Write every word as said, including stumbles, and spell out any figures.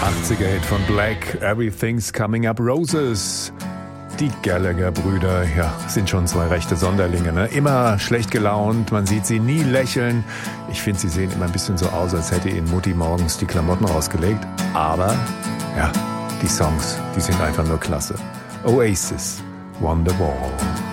achtziger-Hit von Black, Everything's Coming Up Roses. Die Gallagher-Brüder, ja, sind schon zwei rechte Sonderlinge, ne? Immer schlecht gelaunt, man sieht sie nie lächeln. Ich finde, sie sehen immer ein bisschen so aus, als hätte ihnen Mutti morgens die Klamotten rausgelegt. Aber, ja, die Songs, die sind einfach nur klasse. Oasis, Wonderwall.